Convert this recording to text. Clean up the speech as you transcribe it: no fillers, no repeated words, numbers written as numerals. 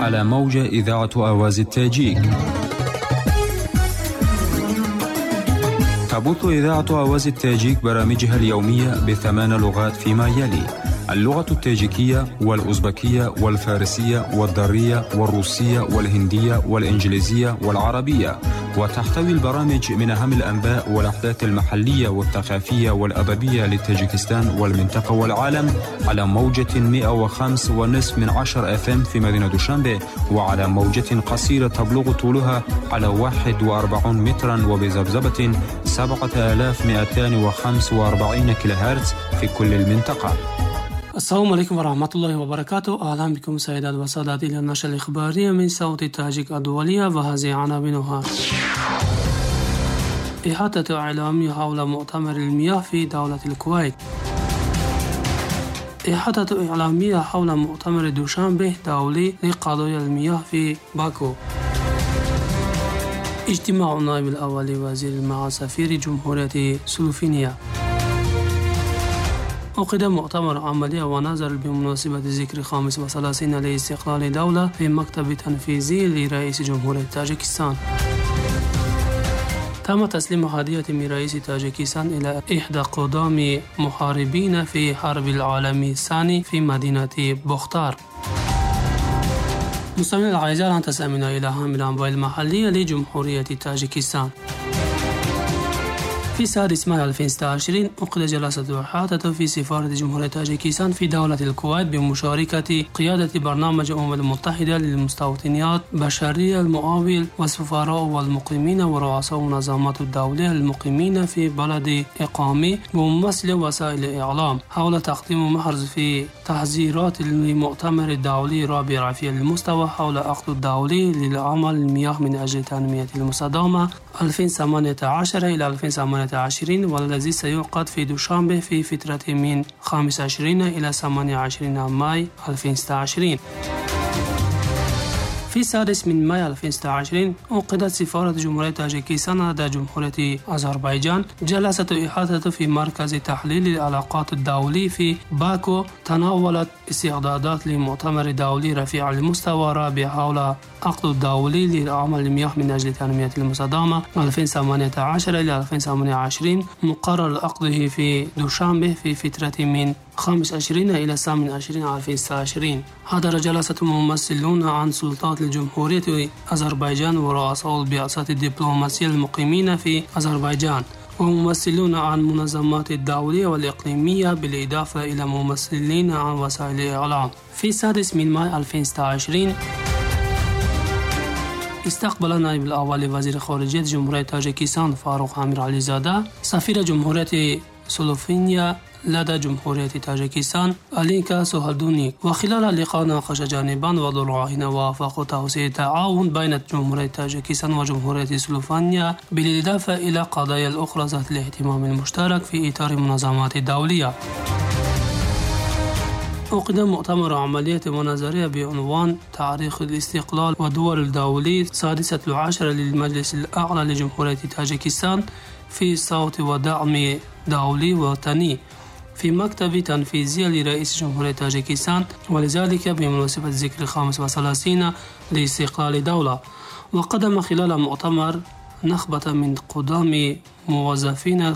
على موجة إذاعة آواز التاجيك. تبث إذاعة آواز التاجيك برامجها اليومية ب8 لغات فيما يلي: اللغة التاجيكية والأوزبكية والفارسية والدارية والروسية والهندية والإنجليزية والعربية. وتحتوي البرامج من أهم الأنباء والأحداث المحلية والثقافية والأدبية لتاجيكستان والمنطقة والعالم على موجة 105.5 FM في مدينة دوشنبه، وعلى موجة قصيرة تبلغ طولها على 41 مترا وبذبذبة 7245 كيلوهرتز في كل المنطقة. السلام عليكم ورحمة الله وبركاته. أهلا بكم سيدات وسادتي إلى النشرة الإخبارية من صوت التاجيك الدولية، وهذه عناوينها: إحاطة إعلامية حول مؤتمر المياه في دولة الكويت. إحاطة إعلامية حول مؤتمر دوشنبه دولي لقضايا المياه في باكو. اجتماع النائب الأول لوزير مع سفير جمهورية سلوفينيا. عقد مؤتمر عملية ونظر بمناسبة ذكر 35 لاستقلال دولة في مكتب تنفيذي لرئيس جمهورية تاجيكستان. تم تسليم هدية من رئيس تاجيكستان إلى إحدى قدام محاربين في حرب العالم الثاني في مدينة بختار. مستمعينا الأعزاء، الآن تستمعون إلى أهم الأنباء المحلية لجمهورية تاجيكستان. في 6 مايو 2026 عقد جلسة إحاطة في سفارة جمهورية تاجيكستان في دولة الكويت بمشاركة قيادة برنامج الأمم المتحدة للمستوطنات البشرية المعاول والسفراء والمقيمين ورؤساء منظمات الدولة المقيمين في بلد إقامة وممثل وسائل الإعلام حول تقديم محرز في تحذيرات للمؤتمر الدولي رابع رفيع المستوى حول عقد الدولي للعمل المياه من أجل تنمية المستدامة 2018 إلى 2028، والذي سيعقد في دوشنبه في فترة من 25 إلى 28 ماي 2026. في 6 مايو 2026 عقدت سفارة جمهورية تاجيكستان لدى جمهورية أذربيجان جلسة إحاطة في مركز تحليل العلاقات الدولي في باكو، تناولت استعدادات لمؤتمر دولي رفيع المستوى رابع حول عقد الدولي للعمل المياه من أجل تنمية المستدامة 2018 إلى 2028، مقرر عقده في دوشنبه في فترة من 25 إلى 28 2026. حضر جلسة ممثلون عن سلطات الجمهورية أذربيجان ورؤساء البعثات الدبلوماسية المقيمين في أذربيجان، وممثلون عن منظمات الدولية والإقليمية، بالإضافة إلى ممثلين عن وسائل الإعلام. في 6 مايو 2026 استقبل نائب الأول لوزير خارجية جمهورية تاجيكستان فاروق امیر علی زاده سفير جمهورية سلوفينيا لدى جمهورية تاجيكستان ألينكا سوهلدوني، وخلال اللقاء ناقش جانبان وضلوعهما وافقوا توسيع التعاون بين جمهورية تاجيكستان وجمهورية سلوفينيا، بالإضافة إلى قضايا الأخرى ذات الاهتمام المشترك في إطار المنظمات الدولية. عقد مؤتمر عملية ونظرية بعنوان تاريخ الاستقلال ودور الدولي 16 للمجلس الأعلى لجمهورية تاجيكستان في صوت ودعم دولي وطني في مكتب تنفيذي لرئيس جمهورية تاجيكستان، ولذلك بمناسبة ذكر 35 لاستقلال دولة. وقدم خلال المؤتمر نخبة من قدام موظفين